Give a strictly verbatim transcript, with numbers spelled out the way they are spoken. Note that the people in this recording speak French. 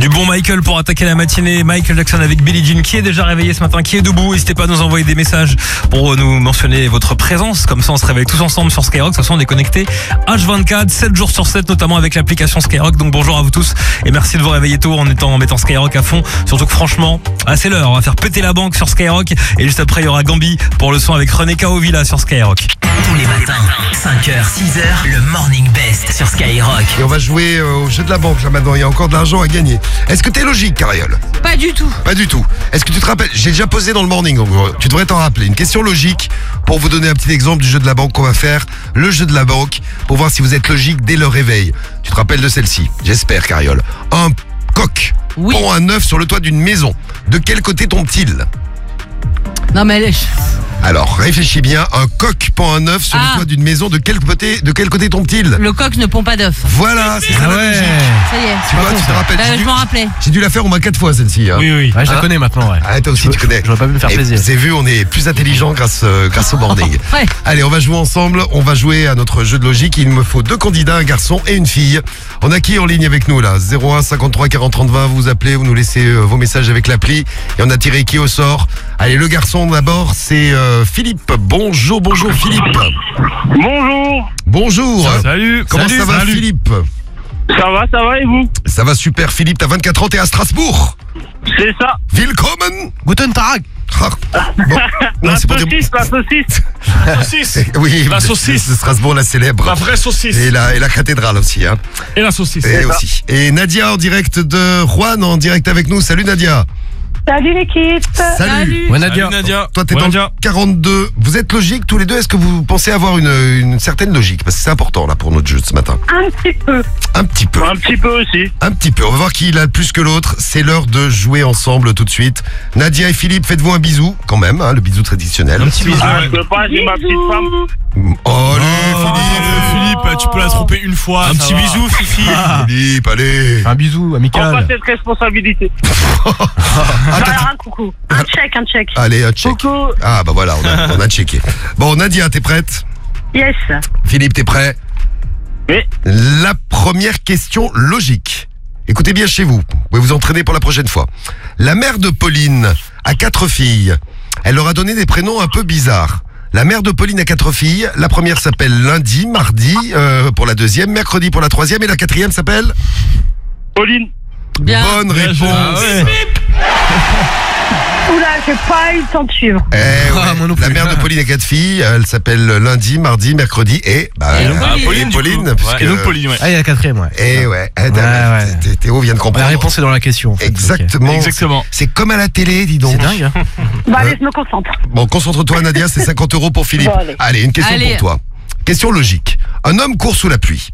Du bon Michael pour attaquer la matinée. Michael Jackson avec Billie Jean, qui est déjà réveillé ce matin, qui est debout. N'hésitez pas à nous envoyer des messages pour nous mentionner votre présence. Comme ça, on se réveille tous ensemble sur Skyrock. De toute façon, on est connectés H vingt-quatre, sept jours sur sept, notamment avec l'application Skyrock. Donc bonjour à vous tous et merci de vous réveiller tôt en étant en mettant Skyrock à fond. Surtout que franchement, ah, c'est l'heure. On va faire péter la banque sur Skyrock. Et juste après, il y aura Gambi pour le son avec René Caovilla sur Skyrock. Tous les matins, cinq heures, six heures, le Morning Best sur Skyrock. Et on va jouer euh, au jeu de la banque là maintenant, il y a encore de l'argent à gagner. Est-ce que t'es logique, Cariole? Pas du tout. Pas du tout. Est-ce que tu te rappelles? J'ai déjà posé dans le morning, donc euh, tu devrais t'en rappeler. Une question logique pour vous donner un petit exemple du jeu de la banque qu'on va faire. Le jeu de la banque pour voir si vous êtes logique dès le réveil. Tu te rappelles de celle-ci? J'espère, Cariole. Un coq Oui. pond un œuf sur le toit d'une maison. De quel côté tombe-t-il? Non mais elle- Alors, réfléchis bien. Un coq pond un œuf sur Ah. le toit d'une maison. De quel côté, de quel côté tombe-t-il? le coq ne pond pas d'œuf. Voilà, c'est ça Ah la ouais. logique. Ça y est. Tu vois, tu te rappelles? Euh, J'ai je dû- m'en rappelais. J'ai dû la faire au moins quatre fois celle-ci. Hein. Oui, oui. Ouais, je la Hein connais maintenant, ouais. Ah, toi aussi, tu connais. J'aurais pas pu me faire Et plaisir. Vous avez vu, on est plus intelligent grâce, euh, grâce au morning. Ouais. Allez, on va jouer ensemble. On va jouer à notre jeu de logique. Il me faut deux candidats, un garçon et une fille. On a qui en ligne avec nous là? zéro un cinquante-trois quarante trente vingt. Vous appelez, vous nous laissez euh, vos messages avec l'appli. Et on a tiré qui au sort? Allez, le garçon d'abord, c'est euh, Philippe. Bonjour, bonjour Philippe. Bonjour, Bonjour. Salut. Comment Salut, ça va salut. Philippe? ça va, ça va et vous? Ça va super Philippe, t'as vingt-quatre ans, t'es à Strasbourg. C'est ça, Willkommen. Guten Tag. Ah, bon. Non, la c'est pas des- saucisse, la saucisse. Saucisse. Oui, La de- saucisse. de Strasbourg, la célèbre. La vraie saucisse. Et la, et la cathédrale aussi. Hein. Et la saucisse. Et aussi. Et Nadia en direct de Rouen, en direct avec nous. Salut Nadia. Salut l'équipe. Salut. Ouais, Nadia. Salut, Nadia. Toi, t'es Ouais, dans Nadia. le quarante-deux. Vous êtes logiques tous les deux? Est-ce que vous pensez avoir une, une certaine logique? Parce que c'est important là pour notre jeu de ce matin. Un petit peu. Un petit peu. Un petit peu aussi. Un petit peu. On va voir qui il a le plus que l'autre. C'est l'heure de jouer ensemble tout de suite. Nadia et Philippe, faites-vous un bisou quand même, hein, le bisou traditionnel. Un petit bisou. Ah, je peux pas, j'ai ma petite femme. Oh, allez, Oh, Philippe, tu peux la tromper une fois. Un petit bisou, Fifi. Philippe, allez. Un bisou Prends pas amical. cette responsabilité. Alors un coucou. Un check, un check. Allez, un check. Coucou. Ah bah voilà, on a, on a checké. Bon, Nadia, t'es prête? Yes. Philippe, t'es prêt? Oui. La première question logique. Écoutez bien chez vous. Vous pouvez vous entraîner pour la prochaine fois. La mère de Pauline a quatre filles. Elle leur a donné des prénoms un peu bizarres. La mère de Pauline a quatre filles. La première s'appelle lundi, mardi euh, pour la deuxième, mercredi pour la troisième et la quatrième s'appelle Pauline. Bien. Bonne Bien réponse. joué. Ah ouais. Oula, j'ai pas eu le temps de suivre. Eh ouais. Ah, moi non plus. La mère de Pauline a quatre filles. Elle s'appelle lundi, mardi, mercredi et bah, Et donc euh, Pauline. Pauline, du coup. Pauline, puisque- Ouais. Et donc Pauline, ouais. Ah, il y a la quatrième, ouais. Eh ouais, eh, Ouais, ouais. Thé- Théo vient de comprendre. La réponse est dans la question. en fait. Exactement. Exactement. C'est comme à la télé, dis donc. C'est dingue, hein. Bon, allez, je me concentre. Bon, concentre-toi Nadia, c'est cinquante euros pour Philippe. Bon, allez. Allez, une question Allez. pour toi. Question logique. Un homme court sous la pluie.